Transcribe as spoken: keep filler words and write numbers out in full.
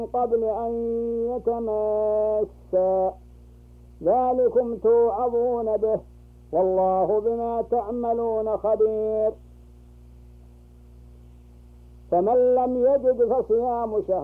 قبل أن يتماسا ذلكم توعظون به والله بما تعملون خبير. فمن لم يجد فصيام شهر